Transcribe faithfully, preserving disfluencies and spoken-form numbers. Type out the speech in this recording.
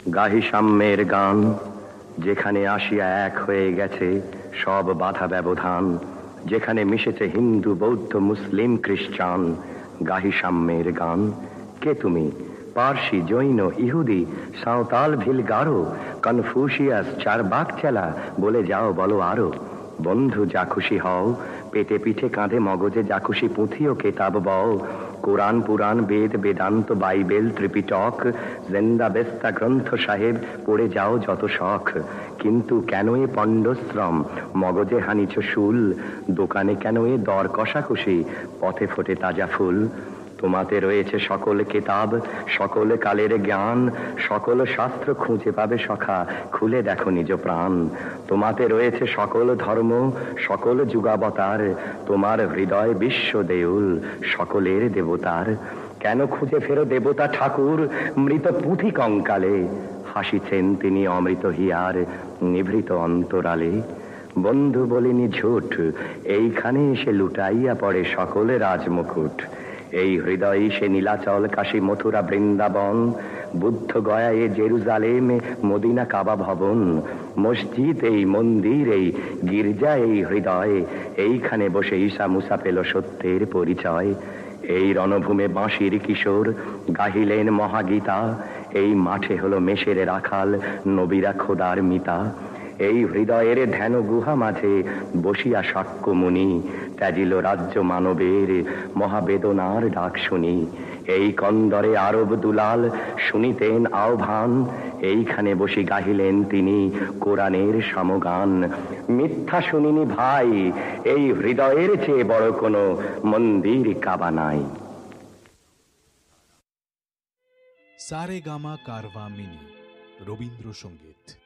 গাহি সাম্যের গান, যেখানে আসিয়া এক হয়ে গেছে সব বাধা ব্যবধান, যেখানে মিশেছে হিন্দু বৌদ্ধ মুসলিম খ্রিস্টান। গাহি সাম্যের গান। কে তুমি? পার্সি, জৈন, ইহুদি, সাঁওতাল, ভিল, গারো, কনফুসিয়াস, চারবাক চেলা, বলে যাও বলো আরো। বন্ধু যা খুশি হও, পেটে পিঠে কাঁধে মগজে যা খুশি পুঁথি ও কেতাব বও। কোরআন, পুরাণ, বেদ, বেদান্ত, বাইবেল, ত্রিপিটক, জেন্দা বেস্তা গ্রন্থ সাহেব, পড়ে যাও যত শখ। কিন্তু কেন এ পণ্ডশ্রম, মগজে হানিছ শুল? দোকানে কেন এ দর কষাকষি, পথে ফোটে তাজা ফুল? তোমাতে রয়েছে সকল কেতাব, সকল কালের জ্ঞান, সকল শাস্ত্র খুঁজে পাবে সখা, খুলে দেখো নিজ প্রাণ। তোমাতে রয়েছে সকল ধর্ম, সকল যুগাবতার, তোমার হৃদয় বিশ্ব দেউল, সকলের দেবতার। কেন খুঁজে ফেরো দেবতা ঠাকুর মৃত পুঁথি কঙ্কালে? হাসিছেন তিনি অমৃত হিয়ার নিভৃত অন্তরালে। বন্ধু বলিনি ঝুঠ, এইখানে এসে লুটাইয়া পড়ে সকল রাজমুকুট। এই হৃদয়ে সে নীলাচল, কাশী, মথুরা, বৃন্দাবন, বুদ্ধ গয়া, এ জেরুজালেম, মদিনা, কাবা ভবন, মসজিদ এই, মন্দির এই, গির্জা এই হৃদয়ে। এইখানে বসে ঈসা মুসা পেল সত্যের পরিচয়। এই রণভূমে বাঁশির কিশোর গাহিলেন মহাগীতা, এই মাঠে হলো মেষের রাখাল, নবীরা খোদার মিতা। এই হৃদয়ের ধ্যান গুহা মাঝে বসিয়া শাক্যমুনি, ত্যাজিল রাজ্য মানবের মহাবেদনার ডাক শুনি। এই কন্দরে আরব দুলাল শুনিতেন আহ্বান, এইখানে বসি গাহিলেন তিনি কোরআনের সমগান। মিথ্যা শুনিনি ভাই, এই হৃদয়ের চেয়ে বড় কোনো মন্দির কাবা নাই। সারেগামা কারভা মিনি রবীন্দ্রসঙ্গীত।